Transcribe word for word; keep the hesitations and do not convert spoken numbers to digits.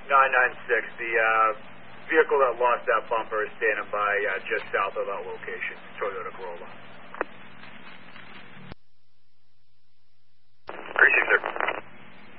nine nine six. The uh, vehicle that lost that bumper is standing by uh, just south of that location. Toyota Corolla.